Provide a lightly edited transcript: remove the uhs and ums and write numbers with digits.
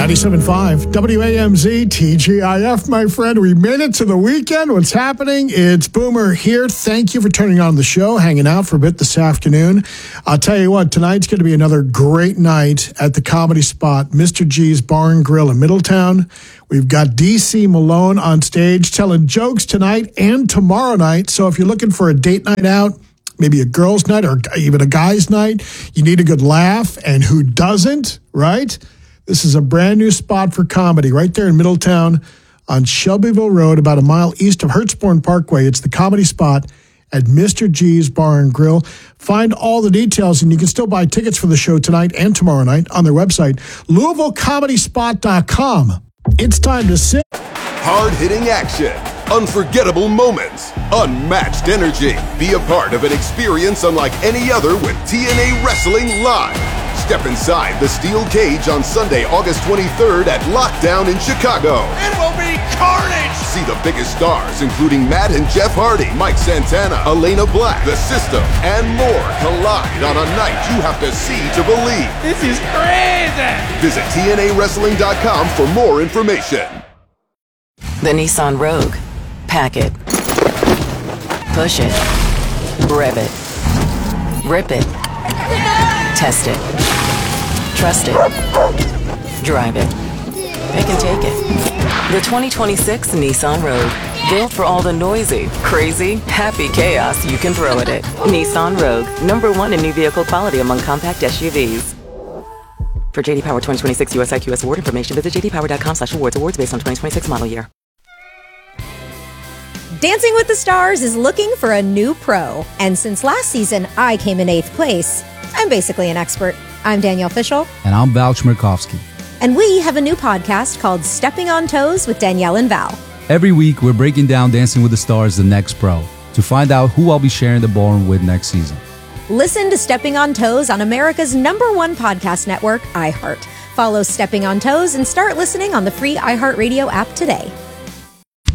97.5 WAMZ TGIF, my friend. We made it to the weekend. What's happening? It's Boomer here. Thank you for turning on the show, hanging out for a bit this afternoon. I'll tell you what, tonight's going to be another great night at the Comedy Spot, Mr. G's Bar and Grill in Middletown. We've got DC Malone on stage telling jokes tonight and tomorrow night. So if you're looking for a date night out, maybe a girls' night or even a guy's night, you need a good laugh. And who doesn't, right? This is a brand new spot for comedy right there in Middletown on Shelbyville Road, about a mile east of Hertzborn Parkway. It's the Comedy Spot at Mr. G's Bar and Grill. Find all the details, and you can still buy tickets for the show tonight and tomorrow night on their website, LouisvilleComedySpot.com. It's time to sit. Hard-hitting action, unforgettable moments, unmatched energy. Be a part of an experience unlike any other with TNA Wrestling Live. Step inside the steel cage on Sunday, August 23rd at Lockdown in Chicago. It will be carnage! See the biggest stars, including Matt and Jeff Hardy, Mike Santana, Elena Black, The System, and more collide on a night you have to see to believe. This is crazy! Visit TNAWrestling.com for more information. The Nissan Rogue. Pack it. Push it. Rev it. Rip it. Test it. Trust it. Drive it. Pick and take it. The 2026 Nissan Rogue. Built for all the noisy, crazy, happy chaos you can throw at it. Nissan Rogue. #1 in new vehicle quality among compact SUVs. For JD Power 2026 US IQS award information, visit jdpower.com/awards. Awards based on 2026 model year. Dancing with the Stars is looking for a new pro. And since last season, I came in 8th place. I'm basically an expert. I'm Danielle Fishel. And I'm Val Chmerkovskiy. And we have a new podcast called Stepping on Toes with Danielle and Val. Every week, we're breaking down Dancing with the Stars, the next pro, to find out who I'll be sharing the ballroom with next season. Listen to Stepping on Toes on America's #1 podcast network, iHeart. Follow Stepping on Toes and start listening on the free iHeartRadio app today.